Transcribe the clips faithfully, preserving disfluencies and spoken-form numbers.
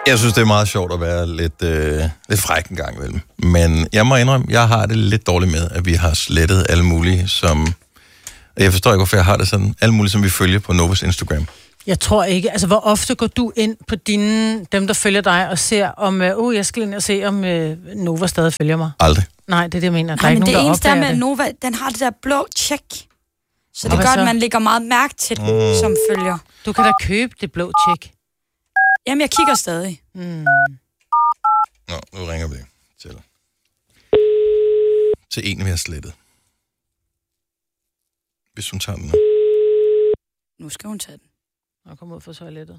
Jeg synes, det er meget sjovt at være lidt, øh, lidt fræk en gang imellem. Men jeg må indrømme, jeg har det lidt dårligt med, at vi har slettet alle mulige, som... Jeg forstår ikke, hvorfor jeg har det sådan. Alle mulige, som vi følger på Novas Instagram. Jeg tror ikke. Altså, hvor ofte går du ind på dine, dem, der følger dig, og ser om... Åh, uh, jeg skal ind og se, om uh, Nova stadig følger mig? Aldrig. Nej, det er det, jeg mener. Der Nej, er ikke men nogen, det eneste er med, det. at Nova, den har det der blå tjek. Så det Nå, gør, så? at man lægger meget mærke til den, mm. som følger. Du kan da købe det blå tjek. Jamen, jeg kigger stadig. Mm. Nå, nu ringer vi til. Til en, vi har slettet. Hvis hun tager den nu. Nu skal hun tage den. Og komme ud fra toilettet.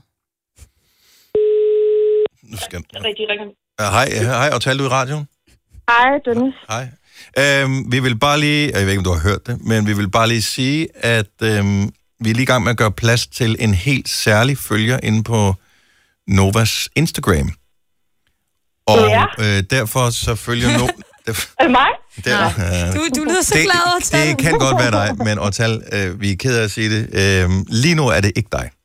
Nu skal den. Uh, hej, hej, og taler du i radioen? Hej, Dennis. Hej. Øhm, vi vil bare lige, jeg ved ikke, om du har hørt det, men vi vil bare lige sige, at øhm, vi er lige i gang med at gøre plads til en helt særlig følger inde på Novas Instagram. Og ja. øh, derfor så følger no... Er det mig? Der, øh, Du, du lyder så det, glad, Otal. det kan godt være dig, men Otal, øh, vi er ked af at sige det. Øh, lige nu er det ikke dig.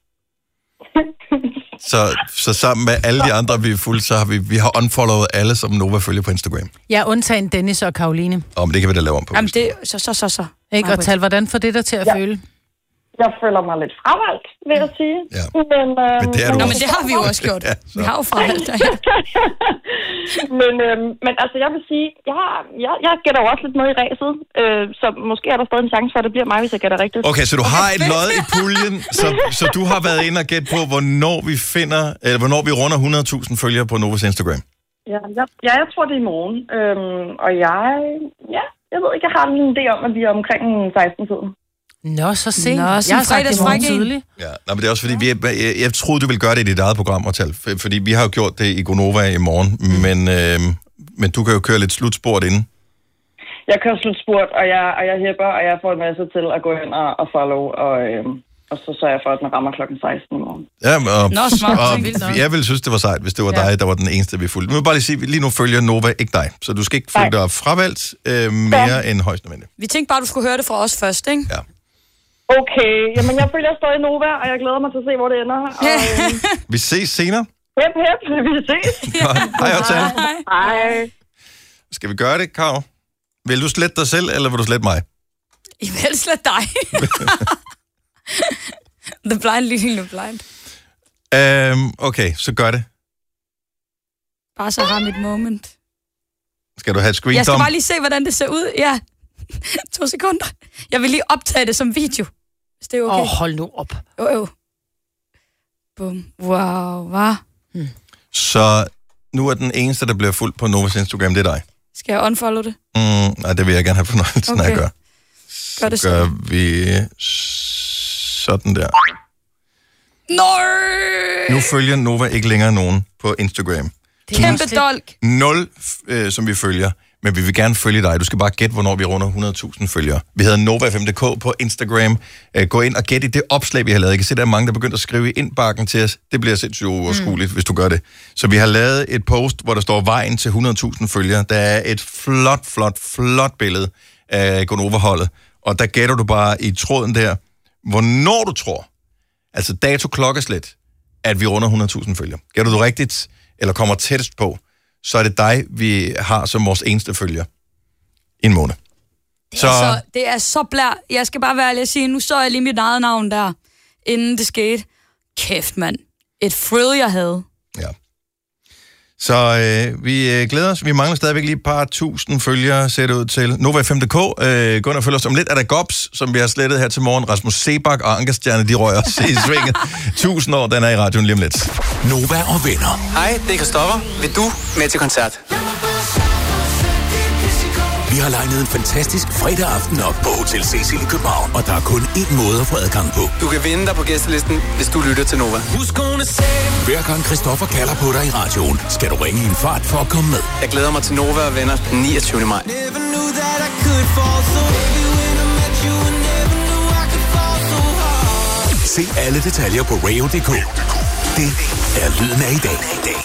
Så, så sammen med alle de andre, vi er fuldt, så har vi, vi har unfollowet alle, som Nova følger på Instagram. Jeg er undtagen Dennis og Karoline. Og men det kan vi da lave om på. Jamen, det... Så, så, så, så. Ikke? Og tal, hvordan får det dig til at Ja. føle? Jeg føler mig lidt fravalgt, vil jeg sige. Ja. Men, øh, Men det er du Nå, også. men det har vi jo også gjort. Ja, Vi har jo fravalgt dig. men, øh, men altså, jeg vil sige, jeg, jeg, jeg gætter jo også lidt med i ræset, øh, så måske er der stadig en chance for, at det bliver mig, hvis jeg gætter rigtigt. Okay, så du okay, har et lod i puljen, så, så du har været inde og gætte på, hvornår vi finder, eller hvornår vi runder hundrede tusind følgere på Novas Instagram. Ja, jeg, ja, jeg tror, det er i morgen. Øhm, og jeg, ja, jeg ved ikke, jeg har en idé om, at vi er omkring seksten-tiden. Nå, så sent. Nå, Jeg har sagt det fredagsfrække morgen en. tidligt. Ja, nej, men det er også fordi, vi er, jeg, jeg troede, du ville gøre det i dit eget program, Otal, fordi vi har jo gjort det i Gonova i morgen, mm. men, øh, men du kan jo køre lidt slutspurt inden. Jeg kører slutspurt, og jeg, og jeg hæpper, og jeg får en masse til at gå ind og, og follow, og, øh, og så sørger jeg for, at den rammer klokken seksten i morgen. Ja, og, Nå, smart. og jeg ville synes, det var sejt, hvis det var ja. dig, der var den eneste, vi fulgte. Nu vil jeg bare lige sige, lige nu følger Nova ikke dig, så du skal ikke følge dig fravalgt øh, mere ja. end højst nødvendigt. Vi tænkte bare, du skulle høre det fra os først, ikke? Ja. Okay, jamen jeg følger stadig Nova, og jeg glæder mig til at se, hvor det ender. Og, øh, Vi ses senere. hep, hep, vi ses. Hej, Otal. Hej. Skal vi gøre det, Karo? Vil du slette dig selv, eller vil du slette mig? I vil slet dig. The blind leading the blind. Um, okay, så gør det. Bare så har mit moment. Skal du have et screen Jeg skal dump? bare lige se, hvordan det ser ud. Ja, to sekunder. Jeg vil lige optage det som video, hvis det er okay. Åh, oh, hold nu op. Jo, jo. Bum. Wow, hvad? Hmm. Så nu er den eneste, der bliver fuldt på Novas Instagram, det er dig. Skal jeg unfollow det? Mm, nej, det vil jeg gerne have fornøjelsen okay. af at gøre. Gør det så. Gør vi sådan der. Nøj! Nu følger Nova ikke længere nogen på Instagram. Kæmpe dolk. Nul, øh, som vi følger. Men vi vil gerne følge dig. Du skal bare gætte, hvornår vi runder hundrede tusind følgere. Vi hedder Nova F M punktum d k på Instagram. Uh, gå ind og gæt i det opslag, vi har lavet. Jeg kan se, der er mange, der er begyndt at skrive i indbakken til os. Det bliver sindssygt uoverskueligt, mm. hvis du gør det. Så vi har lavet et post, hvor der står vejen til hundrede tusind følgere. Der er et flot, flot, flot billede af Gonova-holdet. Og der gætter du bare i tråden der, hvornår du tror, altså dato klokkeslæt, at vi runder hundrede tusind følgere. Gætter du rigtigt, eller kommer tættest på, så er det dig, vi har som vores eneste følger i en måned. Det er så, så, det er så blær. Jeg skal bare være ærlig at sige, nu så jeg lige mit eget navn der, inden det skete. Kæft, mand. Et thrill, jeg havde. Ja. Så øh, vi øh, glæder os. Vi mangler stadigvæk lige et par tusind følgere, ser det ud til. Nova F M punktum d k. Øh, gå ind og følg os om lidt. Er der Gobs, som vi har slettet her til morgen. Rasmus Sebak og Ankerstjerne, de rører os i svinget. Tusind år, den er i radioen lige om lidt. Nova og venner. Hej, det er Christoffer. Vil du med til koncert? Vi har legnet en fantastisk fredag aften op på Hotel Cecil i København, og der er kun én måde at få adgang på. Du kan vinde dig på gæstelisten, hvis du lytter til Nova. Hver gang Christoffer kalder på dig i radioen, skal du ringe i en fart for at komme med. Jeg glæder mig til Nova og venner den niogtyvende maj. Se alle detaljer på radio punktum d k. Det er lyden af i dag.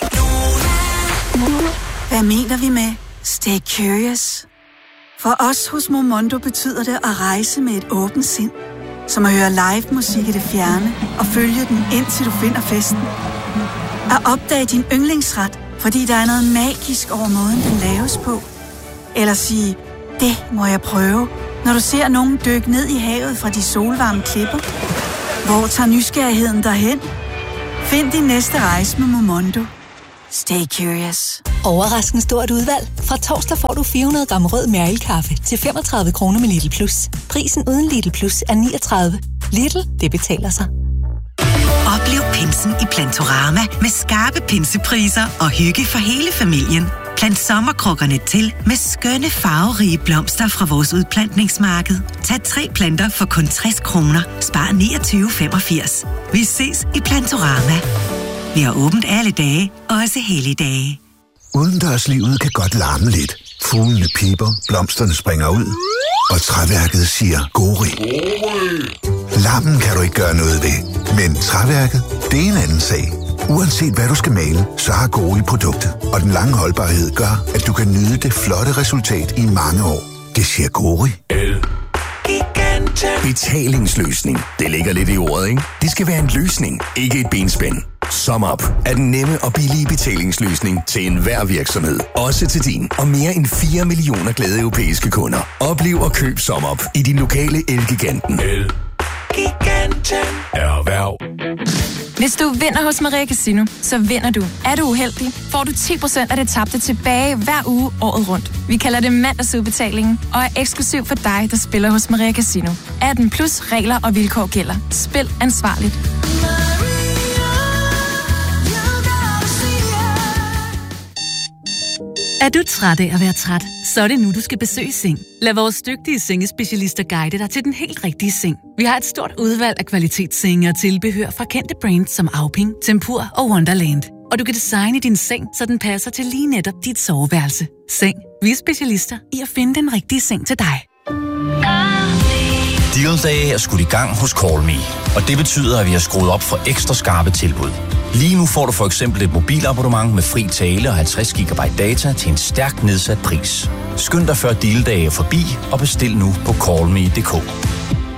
Hvad mener vi med stay curious? For os hos Momondo betyder det at rejse med et åbent sind. Som at høre live musik i det fjerne og følge den, indtil du finder festen. At opdage din yndlingsret, fordi der er noget magisk over måden, den laves på. Eller sige, det må jeg prøve, når du ser nogen dykke ned i havet fra de solvarme klipper. Hvor tager nysgerrigheden derhen? Find din næste rejse med Momondo. Stay curious. Overraskende stort udvalg. Fra torsdag får du fire hundrede gram rød Mærkel-kaffe til femogtredive kroner med Lidl Plus. Prisen uden Lidl Plus er niogtredive. Lidl, det betaler sig. Oplev pinsen i Plantorama med skarpe pinsepriser og hygge for hele familien. Plant sommerkrukkerne til med skønne farverige blomster fra vores udplantningsmarked. Tag tre planter for kun tres kroner. Spar niogtyve femogfirs. Vi ses i Plantorama. Vi har åbent alle dage, også helligdage. Udendørslivet kan godt larme lidt. Fuglene piber, blomsterne springer ud, og træværket siger gori. Larmen kan du ikke gøre noget ved, men træværket, det er en anden sag. Uanset hvad du skal male, så har Gori produktet, og den lange holdbarhed gør, at du kan nyde det flotte resultat i mange år. Det siger Gori. Betalingsløsning. Det ligger lidt i ordet, ikke? Det skal være en løsning, ikke et benspænd. SumUp er den nemme og billige betalingsløsning til enhver virksomhed. Også til din og mere end fire millioner glade europæiske kunder. Oplev og køb SumUp i din lokale Elgiganten. Elgiganten. Erhverv. Hvis du vinder hos Maria Casino, så vinder du. Er du uheldig, får du ti procent af det tabte tilbage hver uge året rundt. Vi kalder det mandagsudbetalingen og er eksklusiv for dig, der spiller hos Maria Casino. atten plus regler og vilkår gælder. Spil ansvarligt. Er du træt af at være træt? Så er det nu, du skal besøge Seng. Lad vores dygtige sengespecialister guide dig til den helt rigtige seng. Vi har et stort udvalg af kvalitetssenge og tilbehør fra kendte brands som Auping, Tempur og Wonderland. Og du kan designe din seng, så den passer til lige netop dit soveværelse. Seng. Vi er specialister i at finde den rigtige seng til dig. Deal Day er skudt i gang hos Call Me. Og det betyder, at vi har skruet op for ekstra skarpe tilbud. Lige nu får du for eksempel et mobilabonnement med fri tale og halvtreds gigabyte data til en stærkt nedsat pris. Skynd dig før Deal Day er forbi og bestil nu på call me punktum d k.